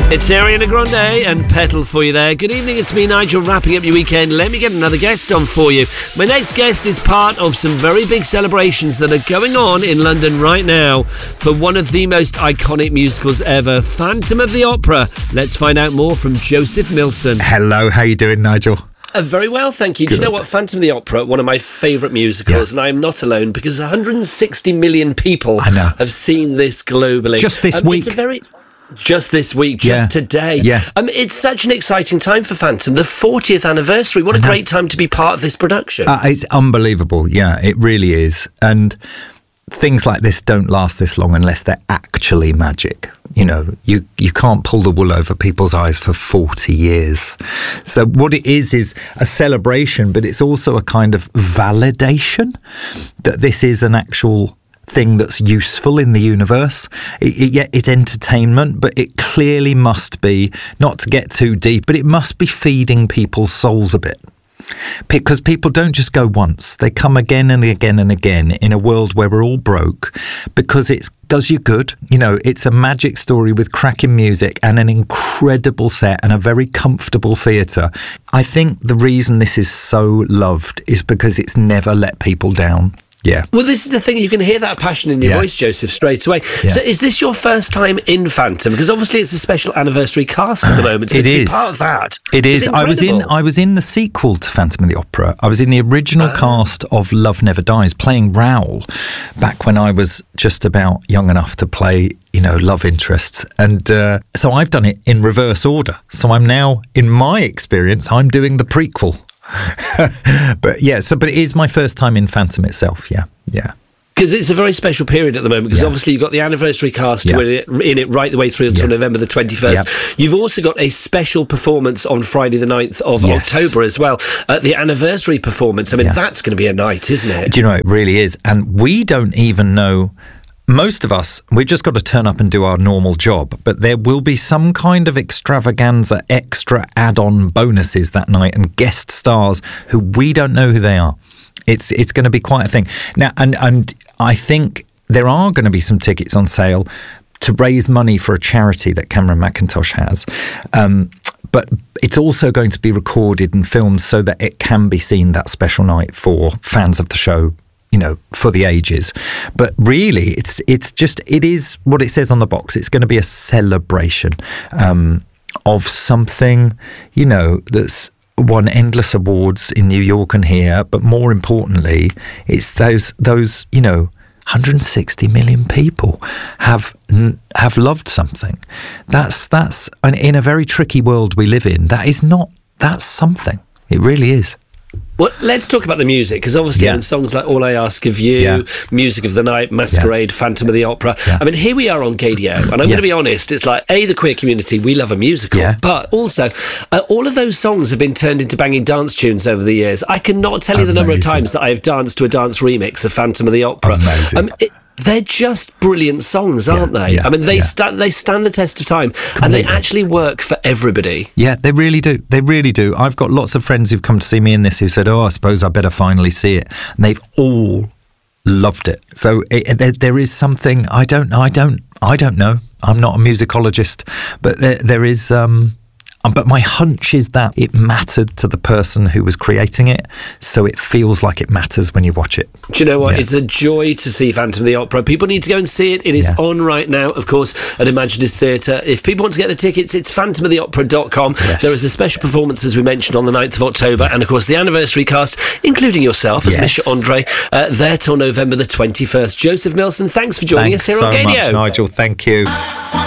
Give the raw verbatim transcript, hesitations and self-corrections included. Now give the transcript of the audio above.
It's Ariana Grande and Petal for you there. Good evening, it's me, Nigel, wrapping up your weekend. Let me get another guest on for you. My next guest is part of some very big celebrations that are going on in London right now for one of the most iconic musicals ever, Phantom of the Opera. Let's find out more from Joseph Milson. Hello, how you doing, Nigel? Uh, very well, thank you. Good. Do you know what? Phantom of the Opera, one of my favourite musicals, yeah. And I am not alone because one hundred sixty million people I know. have seen this globally. Just this um, week. It's a very... Just this week, just yeah. today. Yeah. Um, it's such an exciting time for Phantom. The fortieth anniversary. What a great time to be part of this production. Uh, it's unbelievable. Yeah, it really is. And things like this don't last this long unless they're actually magic. You know, you, you can't pull the wool over people's eyes for forty years. So what it is is a celebration, but it's also a kind of validation that this is an actual thing that's useful in the universe. It, it, yeah, it's entertainment, but it clearly must be, not to get too deep, but it must be feeding people's souls a bit. Because people don't just go once, they come again and again and again in a world where we're all broke, because it does you good. You know, it's a magic story with cracking music and an incredible set and a very comfortable theatre. I think the reason this is so loved is because it's never let people down. Yeah. Well, this is the thing. You can hear that passion in your yeah. voice, Joseph, straight away. Yeah. So is this your first time in Phantom? Because obviously it's a special anniversary cast at the moment. So it to is. be part of that. It is. is I was in I was in the sequel to Phantom of the Opera. I was in the original uh, cast of Love Never Dies, playing Raoul, back when I was just about young enough to play, you know, love interests. And uh, so I've done it in reverse order. So I'm now, in my experience, I'm doing the prequel. But yeah, so but it is my first time in Phantom itself. Yeah, yeah. Because it's a very special period at the moment, because yeah. obviously you've got the anniversary cast yeah. in, it, in it right the way through until yeah. November the twenty-first. Yeah. You've also got a special performance on Friday the ninth of yes. October as well. Uh, the anniversary performance, I mean, yeah. that's going to be a night, isn't it? Do you know, it really is. And we don't even know... Most of us, we've just got to turn up and do our normal job, but there will be some kind of extravaganza, extra add-on bonuses that night and guest stars who we don't know who they are. It's it's going to be quite a thing. Now, and, and I think there are going to be some tickets on sale to raise money for a charity that Cameron Mackintosh has. Um, but it's also going to be recorded and filmed so that it can be seen that special night for fans of the show, you know, for the ages. But really, it's it's just, it is what it says on the box. It's going to be a celebration um, of something, you know, that's won endless awards in New York and here. But more importantly, it's those, those you know, one hundred sixty million people have have loved something. That's, that's in a very tricky world we live in. That is not, that's something. It really is. Well, let's talk about the music, because obviously yeah. in songs like All I Ask of You, yeah. Music of the Night, Masquerade, yeah. Phantom of the Opera. Yeah. I mean, here we are on K D O, and I'm yeah. going to be honest, it's like, A, the queer community, we love a musical, yeah. but also, uh, all of those songs have been turned into banging dance tunes over the years. I cannot tell you Amazing. the number of times that I have danced to a dance remix of Phantom of the Opera. Amazing. Um, it, They're just brilliant songs, aren't yeah, they? Yeah, I mean, they yeah. stand they stand the test of time, Completely. and they actually work for everybody. Yeah, they really do. They really do. I've got lots of friends who've come to see me in this who said, "Oh, I suppose I better finally see it," and they've all loved it. So it, there, there is something I don't, I don't, I don't know. I'm not a musicologist, but there, there is. Um, But my hunch is that it mattered to the person who was creating it, so it feels like it matters when you watch it. Do you know what? Yeah. It's a joy to see Phantom of the Opera. People need to go and see it. It is yeah. on right now, of course, at Imaginis Theatre. If people want to get the tickets, it's phantom of the opera dot com. Yes. There is a special performance, as we mentioned, on the ninth of October, and of course the anniversary cast, including yourself as yes. Misha Andre, uh, there till November the twenty-first. Joseph Milson, thanks for joining thanks us here so on K D O. Thanks so much, Nigel. Thank you.